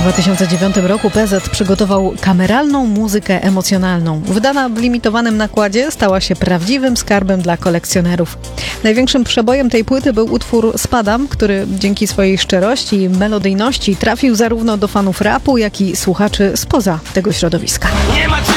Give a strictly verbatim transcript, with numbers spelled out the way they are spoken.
dwa tysiące dziewiątym roku P Z przygotował kameralną muzykę emocjonalną. Wydana w limitowanym nakładzie stała się prawdziwym skarbem dla kolekcjonerów. Największym przebojem tej płyty był utwór Spadam, który dzięki swojej szczerości i melodyjności trafił zarówno do fanów rapu, jak i słuchaczy spoza tego środowiska. Nie ma